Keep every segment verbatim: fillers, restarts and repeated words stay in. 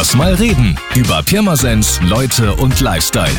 Lass mal reden über Pirmasens, Leute und Lifestyle.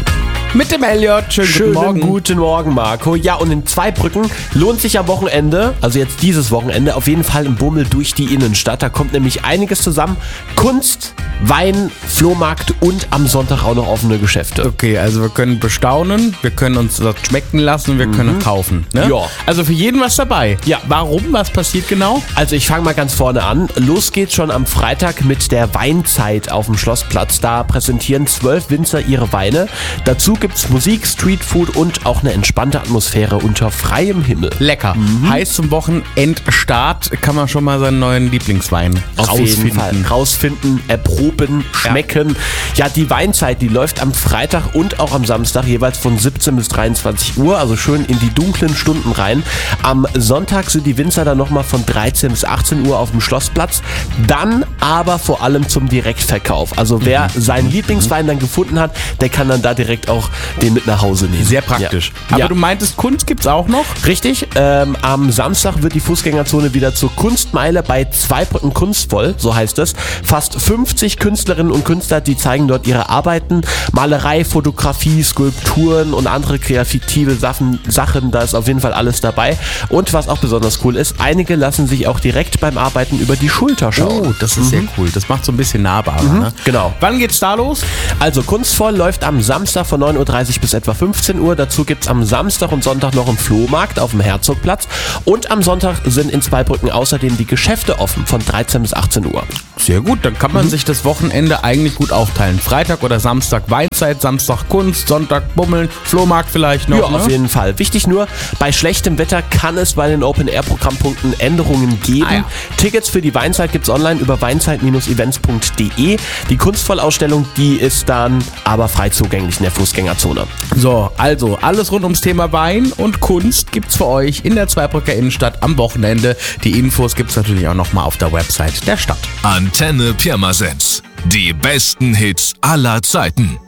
Mit dem Elliot. Schönen, Schönen guten Morgen. guten Morgen, Marco. Ja, und in Zweibrücken lohnt sich am Wochenende, also jetzt dieses Wochenende, auf jeden Fall ein Bummel durch die Innenstadt. Da kommt nämlich einiges zusammen. Kunst, Wein, Flohmarkt und am Sonntag auch noch offene Geschäfte. Okay, also wir können bestaunen, wir können uns das schmecken lassen und wir können kaufen. Ne? Ja. Also für jeden was dabei. Ja. Warum? Was passiert genau? Also ich fange mal ganz vorne an. Los geht's schon am Freitag mit der Weinzeit auf dem Schlossplatz. Da präsentieren zwölf Winzer ihre Weine. Dazu gibt's Musik, Streetfood und auch eine entspannte Atmosphäre unter freiem Himmel. Lecker. Heißt zum Wochenendstart kann man schon mal seinen neuen Lieblingswein Auf rausfinden. jeden Fall. Rausfinden, erproben, schmecken. Ja. ja, die Weinzeit, die läuft am Freitag und auch am Samstag jeweils von siebzehn bis dreiundzwanzig Uhr, also schön in die dunklen Stunden rein. Am Sonntag sind die Winzer dann nochmal von dreizehn bis achtzehn Uhr auf dem Schlossplatz. Dann aber vor allem zum Direktverkauf. Also wer Mhm. seinen Lieblingswein dann gefunden hat, der kann dann da direkt auch den mit nach Hause nehmen. Sehr praktisch. Ja. Aber ja. du meintest, Kunst gibt's auch noch? Richtig, ähm, am Samstag wird die Fußgängerzone wieder zur Kunstmeile bei Zweibrücken kunstvoll, so heißt es. Fast fünfzig Künstlerinnen und Künstler, die zeigen dort ihre Arbeiten. Malerei, Fotografie, Skulpturen und andere kreative Sachen, Sachen, da ist auf jeden Fall alles dabei. Und was auch besonders cool ist, einige lassen sich auch direkt beim Arbeiten über die Schulter schauen. Oh, das ist sehr cool. Das macht so ein bisschen nahbarer. Ne? Genau. Wann geht's da los? Also kunstvoll läuft am Samstag von neun Uhr dreißig bis etwa fünfzehn Uhr. Dazu gibt's am Samstag und Sonntag noch einen Flohmarkt auf dem Herzogplatz. Und am Sonntag sind in Zweibrücken außerdem die Geschäfte offen von dreizehn bis achtzehn Uhr. Sehr gut, dann kann man sich das Wochenende eigentlich gut aufteilen. Freitag oder Samstag Weinzeit, Samstag Kunst, Sonntag Bummeln, Flohmarkt vielleicht noch. Ja, ne? auf jeden Fall. Wichtig nur, bei schlechtem Wetter kann es bei den Open-Air-Programmpunkten Änderungen geben. Ah ja. Tickets für die Weinzeit gibt's online über weinzeit Bindestrich events punkt de. Die Kunstvollausstellung, die ist dann aber frei zugänglich in der Fußgängerzone. So, also alles rund ums Thema Wein und Kunst gibt's für euch in der Zweibrücker Innenstadt am Wochenende. Die Infos gibt's natürlich auch nochmal auf der Website der Stadt. Antenne Pirmasens. Die besten Hits aller Zeiten.